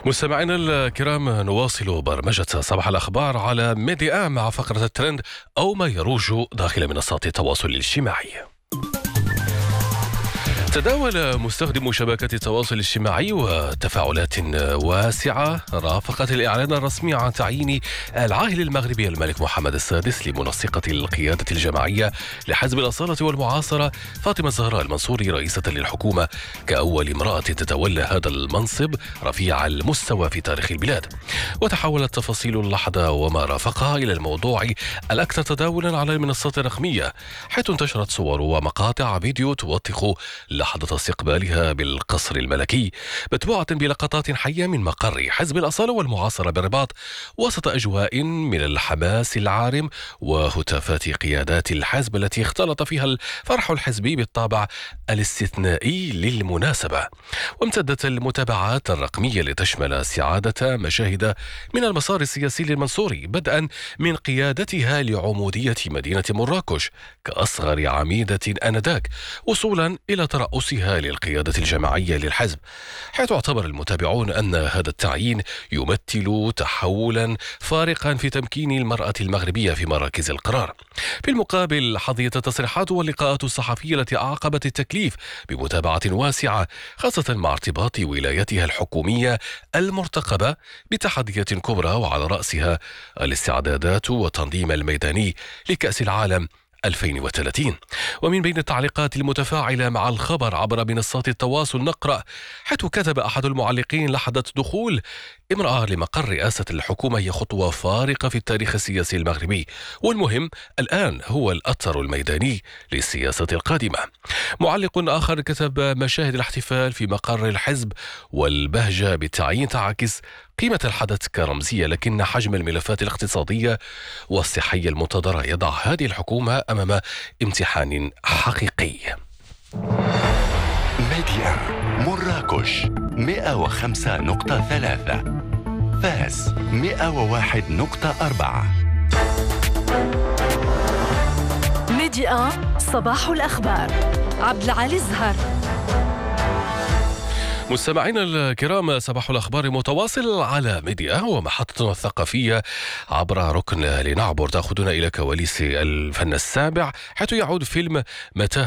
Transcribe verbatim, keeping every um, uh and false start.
مستمعينا الكرام، نواصل برمجة صباح الأخبار على ميديا مع فقرة الترند أو ما يروج داخل منصات التواصل الاجتماعي. تداول مستخدمو شبكة التواصل الاجتماعي وتفاعلات واسعة رافقت الإعلان الرسمي عن تعيين العاهل المغربي الملك محمد السادس لمنسقة القيادة الجماعية لحزب الأصالة والمعاصرة فاطمة الزهراء المنصوري رئيسة للحكومة كأول امرأة تتولى هذا المنصب رفيع المستوى في تاريخ البلاد. وتحولت تفاصيل اللحظة وما رافقها إلى الموضوع الأكثر تداولا على المنصات الرقمية، حيث انتشرت صور ومقاطع فيديو توثق لحظة استقبالها بالقصر الملكي، متبوعة بلقطات حية من مقر حزب الأصالة والمعاصرة بالرباط، وسط أجواء من الحماس العارم وهتافات قيادات الحزب التي اختلط فيها الفرح الحزبي بالطابع الاستثنائي للمناسبة. وامتدت المتابعات الرقمية لتشمل استعادة مشاهد من المسار السياسي للمنصوري، بدءا من قيادتها لعمودية مدينة مراكش كأصغر عميدة آنذاك، وصولا إلى ترأسها للقيادة الجماعية للحزب، حيث اعتبر المتابعون أن هذا التعيين يمثل تحولا فارقا في تمكين المرأة المغربية في مراكز القرار. في المقابل، حظيت التصريحات واللقاءات الصحفية التي أعقبت التكليف بمتابعة واسعة، خاصة مع ارتباط ولايتها الحكومية المرتقبة بتحديات كبرى، وعلى رأسها الاستعدادات والتنظيم الميداني لكأس العالم ألفين وثلاثين. ومن بين التعليقات المتفاعلة مع الخبر عبر منصات التواصل نقرأ، حيث كتب أحد المعلقين: لحظة دخول امرأة لمقر رئاسة الحكومة هي خطوة فارقة في التاريخ السياسي المغربي، والمهم الآن هو الأثر الميداني للسياسة القادمة. معلق آخر كتب: مشاهد الاحتفال في مقر الحزب والبهجة بالتعيين تعكس قيمة الحدث كرمزية، لكن حجم الملفات الاقتصادية والصحية المنتظرة يضع هذه الحكومة أمام امتحان حقيقي. ميديا مراكش مئة وخمسة نقطة ثلاثة، فاس مئة وواحد نقطة أربعة. ميديا صباح الأخبار، عبد العالي الزهر. مستمعينا الكرام، صباح الأخبار متواصل على ميديا ومحطتنا الثقافية عبر ركن لنعبر، تأخذنا إلى كواليس الفن السابع، حيث يعود فيلم متى